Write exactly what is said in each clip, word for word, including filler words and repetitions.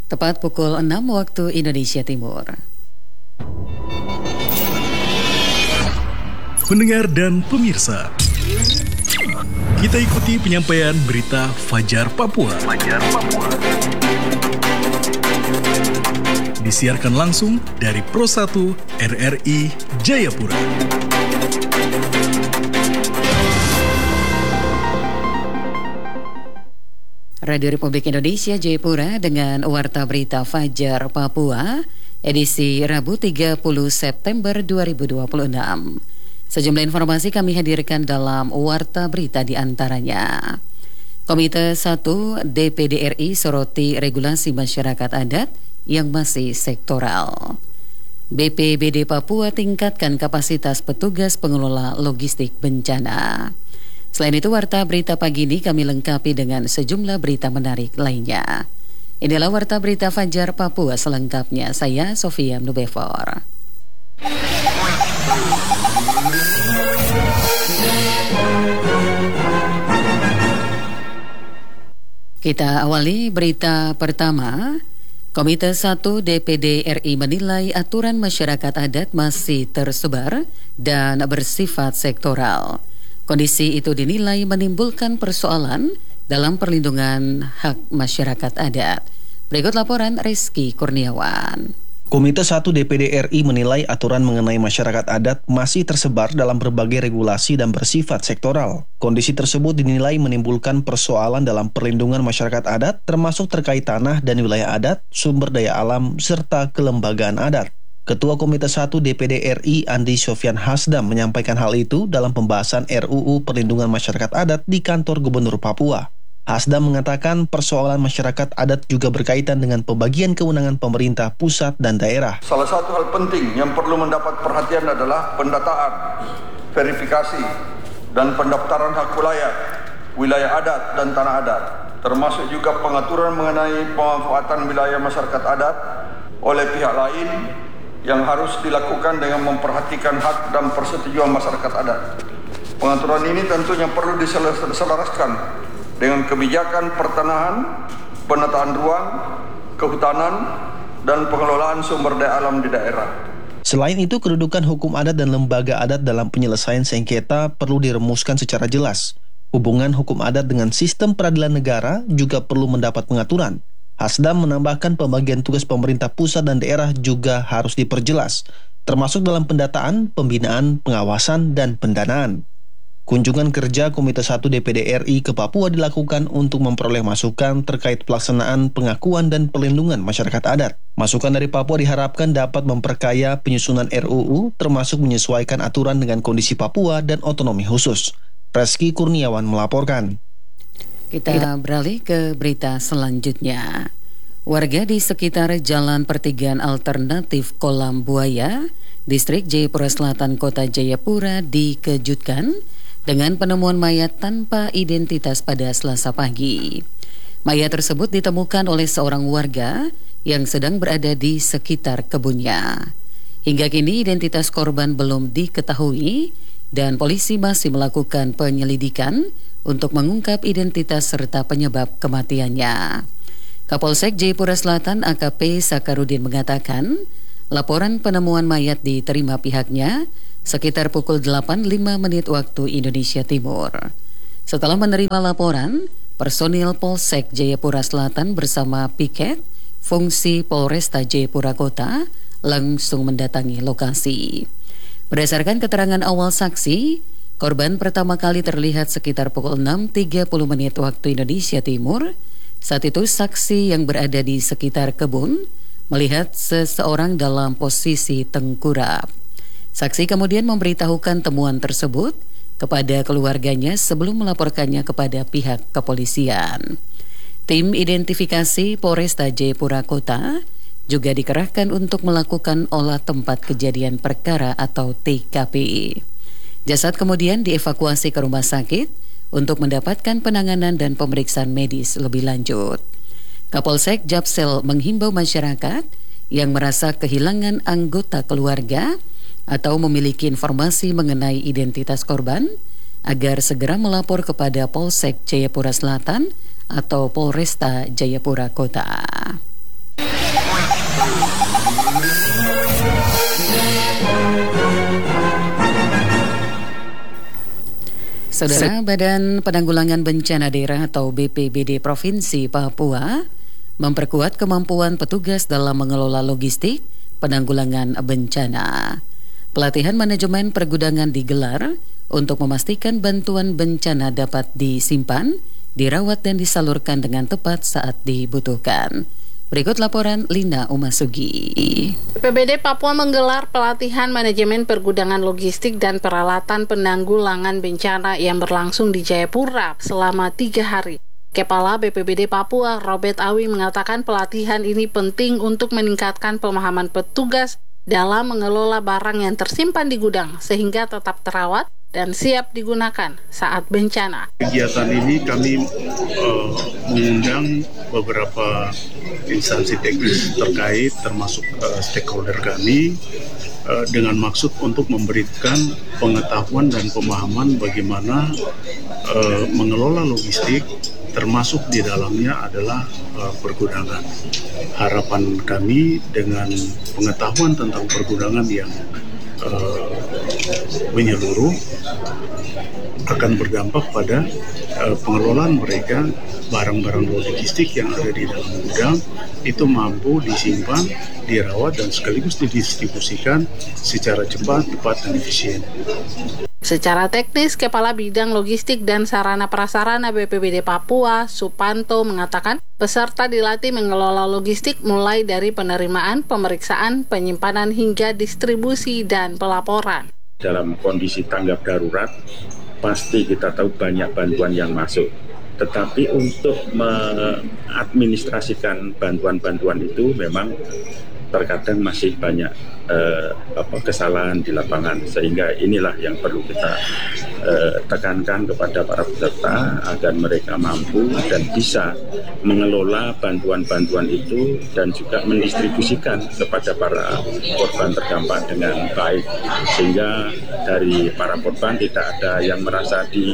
Tepat pukul enam waktu Indonesia Timur. Pendengar dan pemirsa, kita ikuti penyampaian berita Fajar Papua. Fajar Papua. Disiarkan langsung dari Pro satu R R I Jayapura. Radio Republik Indonesia Jayapura dengan Warta Berita Fajar Papua, edisi Rabu tiga puluh September dua ribu dua puluh enam. Sejumlah informasi kami hadirkan dalam Warta Berita di antaranya. Komite satu D P D R I soroti regulasi masyarakat adat yang masih sektoral. B P B D Papua tingkatkan kapasitas petugas pengelola logistik bencana. Selain itu, Warta Berita pagi ini kami lengkapi dengan sejumlah berita menarik lainnya. Inilah Warta Berita Fajar Papua selengkapnya. Saya Sofia Mnubefor. Kita awali berita pertama. Komite satu D P D R I menilai aturan masyarakat adat masih tersebar dan bersifat sektoral. Kondisi itu dinilai menimbulkan persoalan dalam perlindungan hak masyarakat adat. Berikut laporan Rizky Kurniawan. Komite satu D P D R I menilai aturan mengenai masyarakat adat masih tersebar dalam berbagai regulasi dan bersifat sektoral. Kondisi tersebut dinilai menimbulkan persoalan dalam perlindungan masyarakat adat, termasuk terkait tanah dan wilayah adat, sumber daya alam, serta kelembagaan adat. Ketua Komite satu D P D R I Andi Sofyan Hasdam menyampaikan hal itu dalam pembahasan R U U Perlindungan Masyarakat Adat di kantor Gubernur Papua. Hasdam mengatakan persoalan masyarakat adat juga berkaitan dengan pembagian kewenangan pemerintah pusat dan daerah. Salah satu hal penting yang perlu mendapat perhatian adalah pendataan, verifikasi, dan pendaftaran hak wilayah, wilayah adat dan tanah adat, termasuk juga pengaturan mengenai pemanfaatan wilayah masyarakat adat oleh pihak lain yang harus dilakukan dengan memperhatikan hak dan persetujuan masyarakat adat. Pengaturan ini tentunya perlu diselaraskan dengan kebijakan pertanahan, penataan ruang, kehutanan, dan pengelolaan sumber daya alam di daerah. Selain itu, kedudukan hukum adat dan lembaga adat dalam penyelesaian sengketa perlu dirumuskan secara jelas. Hubungan hukum adat dengan sistem peradilan negara juga perlu mendapat pengaturan. Hasdam menambahkan pembagian tugas pemerintah pusat dan daerah juga harus diperjelas, termasuk dalam pendataan, pembinaan, pengawasan, dan pendanaan. Kunjungan kerja Komite satu D P D R I ke Papua dilakukan untuk memperoleh masukan terkait pelaksanaan pengakuan dan perlindungan masyarakat adat. Masukan dari Papua diharapkan dapat memperkaya penyusunan R U U, termasuk menyesuaikan aturan dengan kondisi Papua dan otonomi khusus. Rizky Kurniawan melaporkan. Kita beralih ke berita selanjutnya. Warga di sekitar Jalan Pertigaan Alternatif Kolam Buaya, Distrik Jayapura Selatan, Kota Jayapura dikejutkan dengan penemuan mayat tanpa identitas pada Selasa pagi. Mayat tersebut ditemukan oleh seorang warga yang sedang berada di sekitar kebunnya. Hingga kini identitas korban belum diketahui dan polisi masih melakukan penyelidikan untuk mengungkap identitas serta penyebab kematiannya. Kapolsek Jayapura Selatan A K P Sakarudin mengatakan, laporan penemuan mayat diterima pihaknya sekitar pukul delapan lima menit waktu Indonesia Timur. Setelah menerima laporan, personil Polsek Jayapura Selatan bersama piket fungsi Polresta Jayapura Kota langsung mendatangi lokasi. Berdasarkan keterangan awal saksi, korban pertama kali terlihat sekitar pukul enam tiga puluh menit waktu Indonesia Timur. Saat itu saksi yang berada di sekitar kebun melihat seseorang dalam posisi tengkurap. Saksi kemudian memberitahukan temuan tersebut kepada keluarganya sebelum melaporkannya kepada pihak kepolisian. Tim identifikasi Polresta Jayapura Kota juga dikerahkan untuk melakukan olah tempat kejadian perkara atau T K P. Jasad kemudian dievakuasi ke rumah sakit untuk mendapatkan penanganan dan pemeriksaan medis lebih lanjut. Kapolsek Japsel menghimbau masyarakat yang merasa kehilangan anggota keluarga atau memiliki informasi mengenai identitas korban agar segera melapor kepada Polsek Jayapura Selatan atau Polresta Jayapura Kota. Saudara, Badan Penanggulangan Bencana Daerah atau B P B D Provinsi Papua memperkuat kemampuan petugas dalam mengelola logistik penanggulangan bencana. Pelatihan manajemen pergudangan digelar untuk memastikan bantuan bencana dapat disimpan, dirawat dan disalurkan dengan tepat saat dibutuhkan. Berikut laporan Lina Umasugi. B P B D Papua menggelar pelatihan manajemen pergudangan logistik dan peralatan penanggulangan bencana yang berlangsung di Jayapura selama tiga hari. Kepala B P B D Papua, Robert Awi, mengatakan pelatihan ini penting untuk meningkatkan pemahaman petugas dalam mengelola barang yang tersimpan di gudang sehingga tetap terawat dan siap digunakan saat bencana. Kegiatan ini kami uh, mengundang beberapa instansi teknis terkait termasuk uh, stakeholder kami uh, dengan maksud untuk memberikan pengetahuan dan pemahaman bagaimana uh, mengelola logistik, termasuk di dalamnya adalah uh, pergudangan. Harapan kami dengan pengetahuan tentang pergudangan yang uh, menyeluruh akan berdampak pada uh, pengelolaan mereka barang-barang logistik yang ada di dalam gudang itu mampu disimpan, dirawat dan sekaligus didistribusikan secara cepat, tepat dan efisien. Secara teknis, Kepala Bidang Logistik dan Sarana Prasarana B P B D Papua, Supanto, mengatakan peserta dilatih mengelola logistik mulai dari penerimaan, pemeriksaan, penyimpanan hingga distribusi dan pelaporan. Dalam kondisi tanggap darurat, pasti kita tahu banyak bantuan yang masuk. Tetapi untuk mengadministrasikan bantuan-bantuan itu memang terkadang masih banyak eh, apa, kesalahan di lapangan, sehingga inilah yang perlu kita eh, tekankan kepada para peserta agar mereka mampu dan bisa mengelola bantuan-bantuan itu dan juga mendistribusikan kepada para korban terdampak dengan baik, sehingga dari para korban tidak ada yang merasa di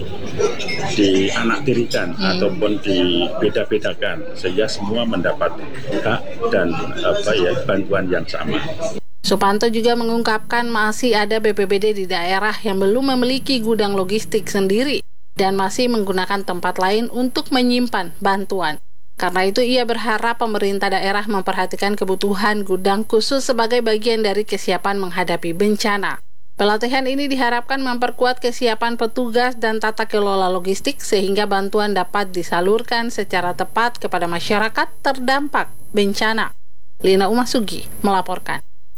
dianaktirikan hmm. ataupun dibeda-bedakan, sehingga semua mendapat hak dan apa ya bantuan yang sama. Supanto juga mengungkapkan masih ada B P B D di daerah yang belum memiliki gudang logistik sendiri dan masih menggunakan tempat lain untuk menyimpan bantuan. Karena itu ia berharap pemerintah daerah memperhatikan kebutuhan gudang khusus sebagai bagian dari kesiapan menghadapi bencana. Pelatihan ini diharapkan memperkuat kesiapan petugas dan tata kelola logistik sehingga bantuan dapat disalurkan secara tepat kepada masyarakat terdampak bencana. Lina Umasugi melaporkan.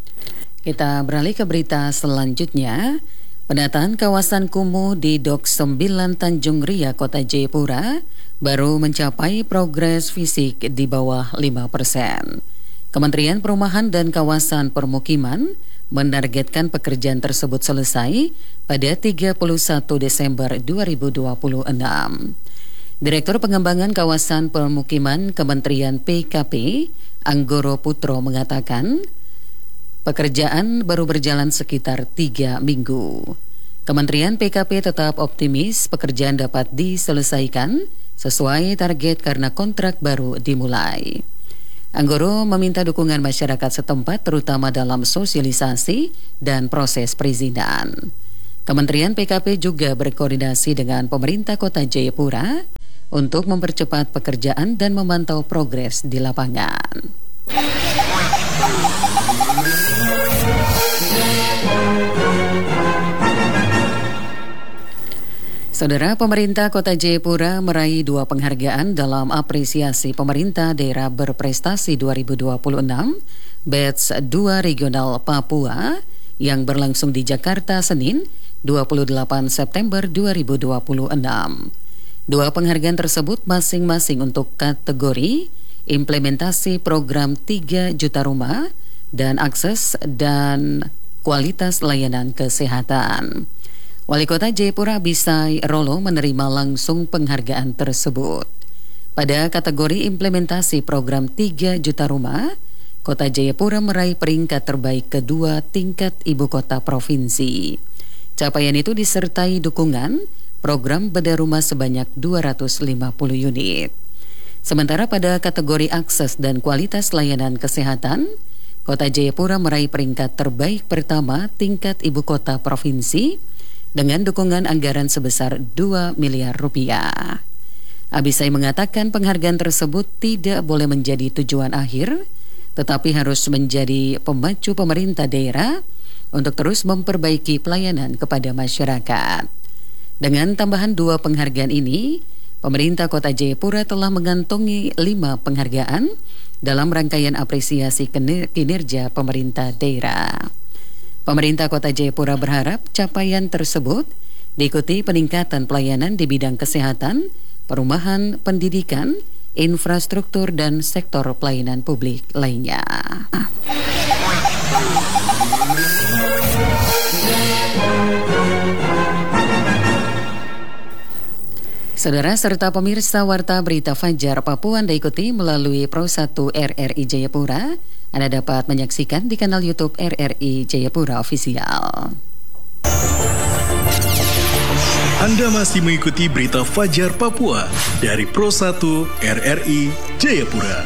Kita beralih ke berita selanjutnya. Penataan kawasan kumuh di Dok sembilan Tanjung Ria, Kota Jayapura baru mencapai progres fisik di bawah lima persen. Kementerian Perumahan dan Kawasan Permukiman menargetkan pekerjaan tersebut selesai pada tiga puluh satu Desember dua ribu dua puluh enam. Direktur Pengembangan Kawasan Permukiman Kementerian P K P, Anggoro Putro, mengatakan pekerjaan baru berjalan sekitar tiga minggu. Kementerian P K P tetap optimis pekerjaan dapat diselesaikan sesuai target karena kontrak baru dimulai. Anggoro meminta dukungan masyarakat setempat terutama dalam sosialisasi dan proses perizinan. Kementerian P K P juga berkoordinasi dengan pemerintah Kota Jayapura untuk mempercepat pekerjaan dan memantau progres di lapangan. Saudara, pemerintah Kota Jayapura meraih dua penghargaan dalam apresiasi pemerintah daerah berprestasi dua ribu dua puluh enam Batch dua Regional Papua yang berlangsung di Jakarta Senin dua puluh delapan September dua ribu dua puluh enam. Dua penghargaan tersebut masing-masing untuk kategori implementasi program tiga juta rumah dan akses dan kualitas layanan kesehatan. Wali Kota Jayapura Bisai Rolo menerima langsung penghargaan tersebut. Pada kategori implementasi program tiga juta rumah, Kota Jayapura meraih peringkat terbaik kedua tingkat ibu kota provinsi. Capaian itu disertai dukungan program bedah rumah sebanyak dua ratus lima puluh unit. Sementara pada kategori akses dan kualitas layanan kesehatan, Kota Jayapura meraih peringkat terbaik pertama tingkat ibu kota provinsi dengan dukungan anggaran sebesar dua miliar rupiah. Abisai mengatakan penghargaan tersebut tidak boleh menjadi tujuan akhir, tetapi harus menjadi pemacu pemerintah daerah untuk terus memperbaiki pelayanan kepada masyarakat. Dengan tambahan dua penghargaan ini, pemerintah Kota Jayapura telah mengantongi lima penghargaan dalam rangkaian apresiasi kinerja pemerintah daerah. Pemerintah Kota Jayapura berharap capaian tersebut diikuti peningkatan pelayanan di bidang kesehatan, perumahan, pendidikan, infrastruktur, dan sektor pelayanan publik lainnya. Saudara serta pemirsa Warta Berita Fajar Papua Anda ikuti melalui Pro satu R R I Jayapura. Anda dapat menyaksikan di kanal YouTube R R I Jayapura Official. Anda masih mengikuti Berita Fajar Papua dari Pro satu R R I Jayapura.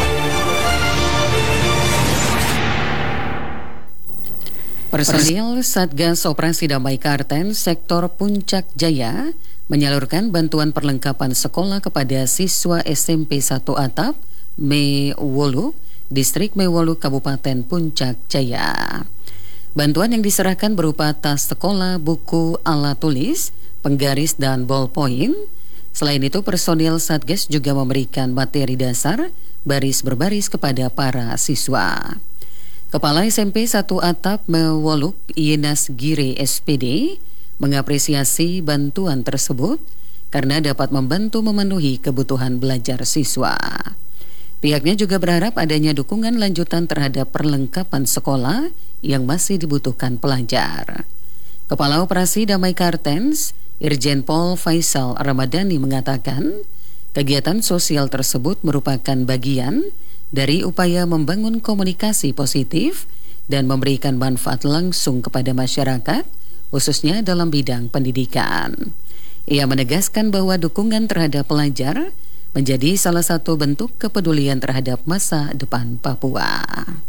Personil Satgas Operasi Damai Karten Sektor Puncak Jaya menyalurkan bantuan perlengkapan sekolah kepada siswa S M P satu Atap, Mewoluk, Distrik Mewoluk, Kabupaten Puncak Jaya. Bantuan yang diserahkan berupa tas sekolah, buku, alat tulis, penggaris, dan ballpoint. Selain itu, personil Satgas juga memberikan materi dasar baris berbaris kepada para siswa. Kepala S M P satu Atap Mewoluk, Yenas Gire S P D, mengapresiasi bantuan tersebut karena dapat membantu memenuhi kebutuhan belajar siswa. Pihaknya juga berharap adanya dukungan lanjutan terhadap perlengkapan sekolah yang masih dibutuhkan pelajar. Kepala Operasi Damai Kartens, Irjen Pol Faisal Ramadhani mengatakan, kegiatan sosial tersebut merupakan bagian dari upaya membangun komunikasi positif dan memberikan manfaat langsung kepada masyarakat, khususnya dalam bidang pendidikan. Ia menegaskan bahwa dukungan terhadap pelajar menjadi salah satu bentuk kepedulian terhadap masa depan Papua.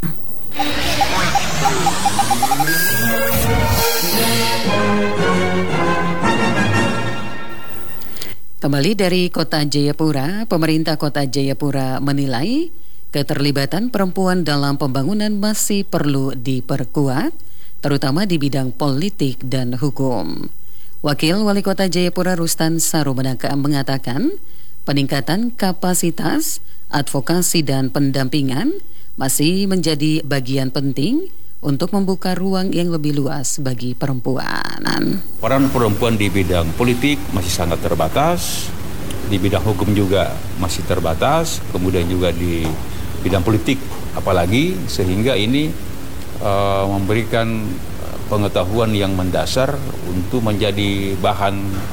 Kembali dari Kota Jayapura, pemerintah Kota Jayapura menilai keterlibatan perempuan dalam pembangunan masih perlu diperkuat, terutama di bidang politik dan hukum. Wakil Wali Kota Jayapura Rustan Sarumanaka mengatakan, peningkatan kapasitas, advokasi, dan pendampingan masih menjadi bagian penting untuk membuka ruang yang lebih luas bagi perempuan. Peran perempuan di bidang politik masih sangat terbatas, di bidang hukum juga masih terbatas, kemudian juga di bidang politik apalagi, sehingga ini uh, memberikan pengetahuan yang mendasar untuk menjadi bahan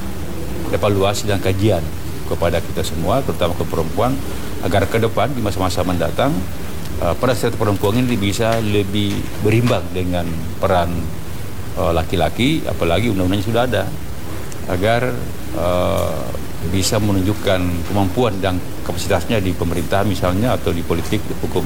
evaluasi dan kajian kepada kita semua, terutama ke perempuan, agar ke depan di masa-masa mendatang uh, peran serta perempuan ini bisa lebih berimbang dengan peran uh, laki-laki, apalagi undang-undangnya sudah ada, agar uh, bisa menunjukkan kemampuan dan kapasitasnya di pemerintah misalnya atau di politik, di hukum.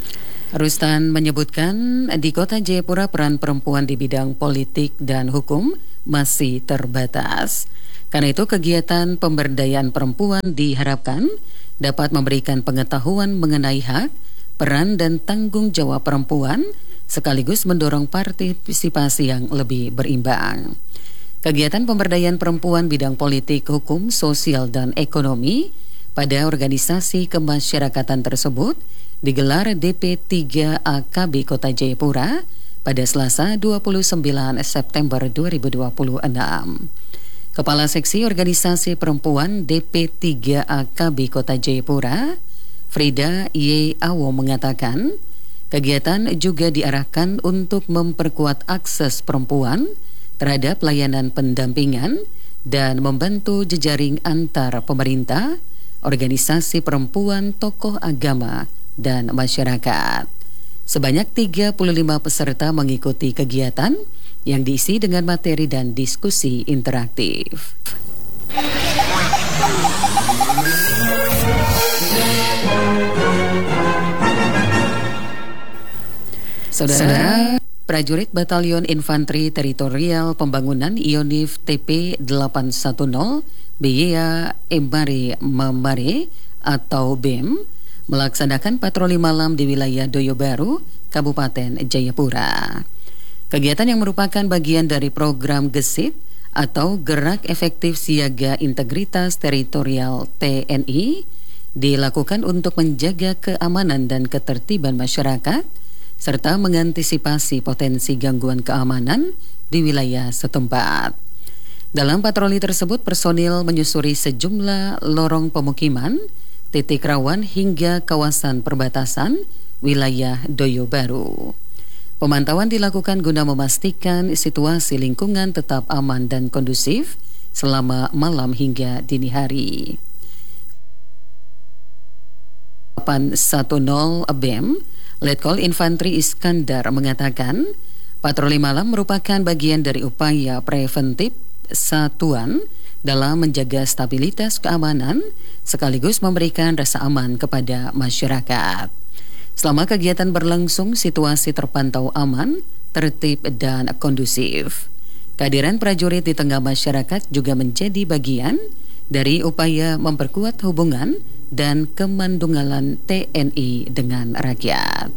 Rustan menyebutkan di Kota Jayapura peran perempuan di bidang politik dan hukum masih terbatas. Karena itu kegiatan pemberdayaan perempuan diharapkan dapat memberikan pengetahuan mengenai hak, peran, dan tanggung jawab perempuan sekaligus mendorong partisipasi yang lebih berimbang. Kegiatan pemberdayaan perempuan bidang politik, hukum, sosial, dan ekonomi pada organisasi kemasyarakatan tersebut digelar D P tiga A K B Kota Jayapura pada Selasa dua puluh sembilan September dua ribu dua puluh enam. Kepala Seksi Organisasi Perempuan D P tiga A K B Kota Jayapura, Frida Y. Awo mengatakan, kegiatan juga diarahkan untuk memperkuat akses perempuan terhadap layanan pendampingan dan membantu jejaring antar pemerintah, organisasi perempuan, tokoh agama, dan masyarakat. Sebanyak tiga puluh lima peserta mengikuti kegiatan yang diisi dengan materi dan diskusi interaktif. Saudara, prajurit Batalion Infanteri Teritorial Pembangunan Ionif T P delapan satu nol Beya Embare Mambare atau B E M melaksanakan patroli malam di wilayah Doyo Baru, Kabupaten Jayapura. Kegiatan yang merupakan bagian dari program GESIT atau Gerak Efektif Siaga Integritas Teritorial T N I dilakukan untuk menjaga keamanan dan ketertiban masyarakat serta mengantisipasi potensi gangguan keamanan di wilayah setempat. Dalam patroli tersebut, personil menyusuri sejumlah lorong pemukiman, titik rawan hingga kawasan perbatasan wilayah Doyo Baru. Pemantauan dilakukan guna memastikan situasi lingkungan tetap aman dan kondusif selama malam hingga dini hari. delapan satu nol B E M Letkol Infanteri Iskandar mengatakan, patroli malam merupakan bagian dari upaya preventif satuan dalam menjaga stabilitas keamanan sekaligus memberikan rasa aman kepada masyarakat. Selama kegiatan berlangsung, situasi terpantau aman, tertib, dan kondusif. Kehadiran prajurit di tengah masyarakat juga menjadi bagian dari upaya memperkuat hubungan dan kemandungalan T N I dengan rakyat.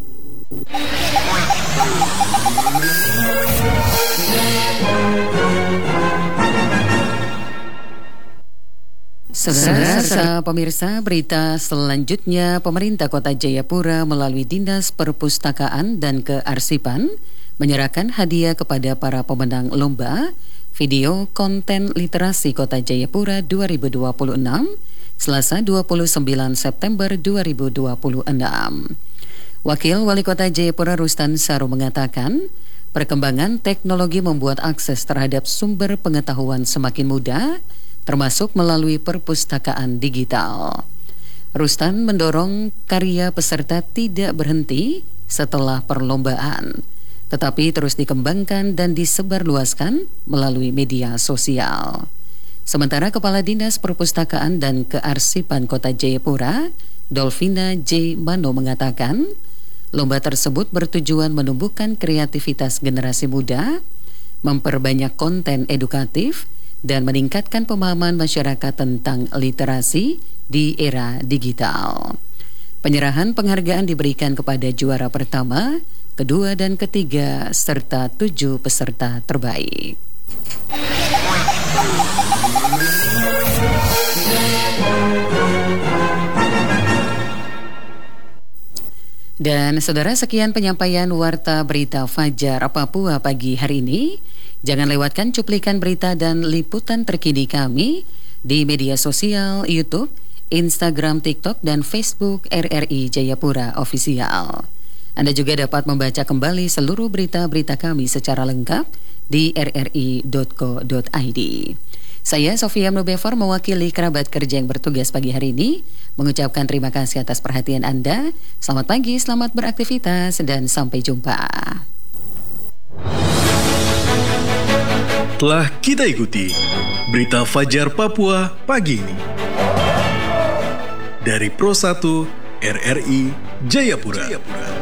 Saudara pemirsa, berita selanjutnya, pemerintah Kota Jayapura melalui Dinas Perpustakaan dan Kearsipan menyerahkan hadiah kepada para pemenang lomba video konten literasi Kota Jayapura dua ribu dua puluh enam Selasa dua puluh sembilan September dua ribu dua puluh enam. Wakil Wali Kota Jayapura Rustan Saru mengatakan, perkembangan teknologi membuat akses terhadap sumber pengetahuan semakin mudah, termasuk melalui perpustakaan digital. Rustan mendorong karya peserta tidak berhenti setelah perlombaan, tetapi terus dikembangkan dan disebarluaskan melalui media sosial. Sementara Kepala Dinas Perpustakaan dan Kearsipan Kota Jayapura, Dolvina J. Mano mengatakan, lomba tersebut bertujuan menumbuhkan kreativitas generasi muda, memperbanyak konten edukatif, dan meningkatkan pemahaman masyarakat tentang literasi di era digital. Penyerahan penghargaan diberikan kepada juara pertama, kedua, dan ketiga, serta tujuh peserta terbaik. Dan saudara, sekian penyampaian Warta Berita Fajar Papua pagi hari ini. Jangan lewatkan cuplikan berita dan liputan terkini kami di media sosial YouTube, Instagram, TikTok, dan Facebook R R I Jayapura Official. Anda juga dapat membaca kembali seluruh berita-berita kami secara lengkap di r r i dot co dot i d. Saya Sofia Mnubevar mewakili kerabat kerja yang bertugas pagi hari ini mengucapkan terima kasih atas perhatian Anda. Selamat pagi, selamat beraktivitas, dan sampai jumpa. Telah kita ikuti Berita Fajar Papua pagi ini dari Pro satu R R I Jayapura.